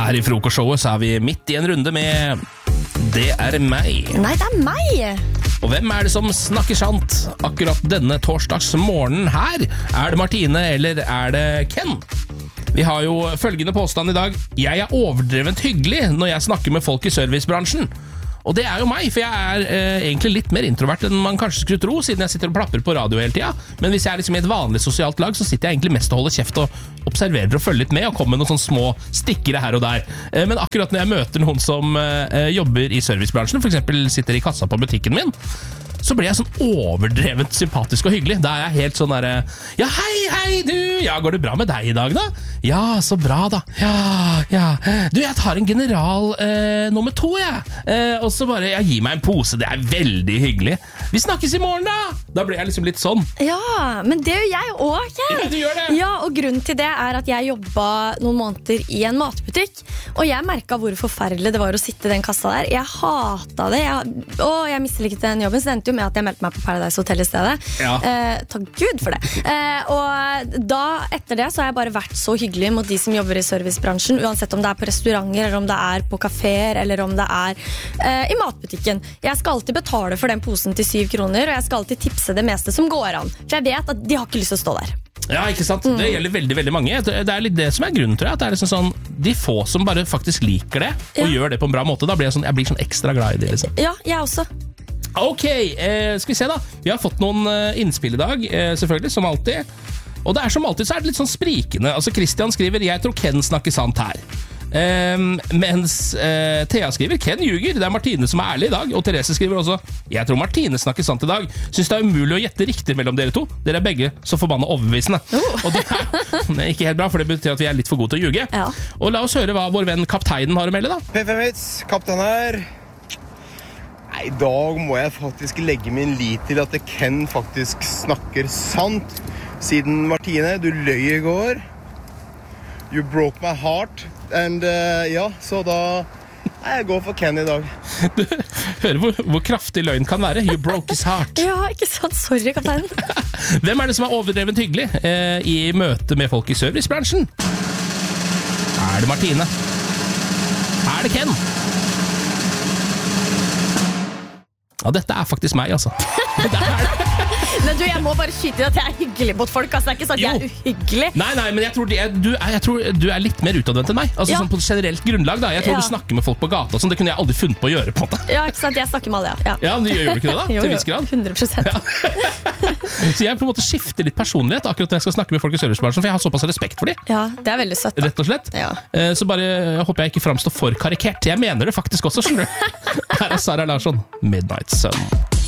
Her i frokostshowet så er vi midt i en runde med Det er meg. Nei, det er meg! Og hvem er det som snakker sant akkurat denne torsdagsmorgenen her? Er det Martine, eller er det Ken? Vi har jo følgende påstand i dag. Jeg er overdrevent hyggelig når jeg snakker med folk i servicebransjen. Og det er jo meg, for jeg er egentlig litt mer introvert enn man kanskje skulle tro, siden jeg sitter og plapper på radio hele tida. Men hvis jeg er liksom i et vanlig sosialt lag, så sitter jeg egentlig mest og holder kjeft og observerer og følger litt med, og kommer med noen sånne små stikkere her og der. Men akkurat når jeg møter noen som jobber i servicebransjen, for eksempel sitter i kassa på butikken min, så blir jeg sånn overdrevent sympatisk og hyggelig. Da er jeg helt sånn der, ja, hei du, ja, går det bra med deg i dag da? Ja, så bra da. Ja, du, jeg tar en general nummer 2, og så bare, ja, gi meg en pose, det er veldig hyggelig. Vi snakkes i morgen da! Da blir jeg liksom litt sånn. Ja, men det gjør jeg også, Ken. Ja, du gjør det. Ja, og grunnen til det er at jeg jobbet noen måneder i en matbutikk, og jeg merket hvor forferdelig det var å sitte i den kassa der. Jeg hatet det. Jeg mislikte den jobben, så det endte jo med at jeg meldte meg på Paradise Hotel i stedet. Ja. Takk Gud for det. Og da, etter det, så har jeg bare vært så hyggelig mot de som jobber i servicebransjen, uansett om det er på restauranter, eller om det er på kaféer, eller om det er i matbutikken. Jeg skal alltid betale for den posen til 7 kroner, og jeg skal alltid tipse det meste som går an. For jeg vet at de har ikke lyst til å stå der. Ja, ikke sant? Det gjelder veldig, veldig mange. Det er litt det som er grunnen, tror jeg. At det er liksom sånn, de få som bare faktisk liker det, og gjør det på en bra måte, da blir jeg blir sånn ekstra glad i det, liksom. Ja, jeg også. Ok, skal vi se da. Vi har fått noen innspill i dag, selvfølgelig, som alltid. Og det er som alltid, så er det litt sånn sprikende. Altså, Christian skriver, jeg tror Ken snakker sant her. Mens Thea skriver, Ken ljuger, det er Martine som er ærlig i dag. Og Therese skriver også, jeg tror Martine snakker sant i dag. Synes det er umulig å gjette riktig mellom dere to. Dere er begge så forbannet overbevisende. Og det er ikke helt bra, for det betyr at vi er litt for gode til å ljuge. Ja. Og la oss høre hva vår venn kapteinen har å melde da. P5-vits, kaptein her. Nei, i dag må jeg faktisk legge min lit til at Ken faktisk snakker sant. Siden Martine, du løy i går. You broke my heart. And ja, så da jeg går for Ken i dag. Du hører hvor kraftig løgn kan være. You broke his heart. Ja, ikke sant? Sorry, kapteinen. Hvem er det som er overdrevent hyggelig i møte med folk i servicebransjen? Er det Martine? Er det Ken? Ja, dette er faktisk meg, altså. Det er det. Men du, jeg må bare skyte inn at jeg er hyggelig mot folk. Altså, det er ikke sånn at jeg er uhyggelig. Nei, men jeg tror du er litt mer utadvendt enn meg. Altså sånn på generelt grunnlag da. Jeg tror du snakker med folk på gata og sånn. Det kunne jeg aldri funnet på å gjøre på en måte. Ja, ikke sant? Jeg snakker med alle, ja, men gjør du ikke det da? Jo, til viss grad? 100%. Ja. Så jeg på en måte skifter litt personlighet akkurat når jeg skal snakke med folk i servicebransjen, for jeg har såpass respekt for dem. Ja, det er veldig søtt da. Rett og slett. Ja. Så bare håper jeg ikke fremstår for karikert. Jeg mener det faktisk også, skjønner du. Her er Sara Larsson, Midnight Sun.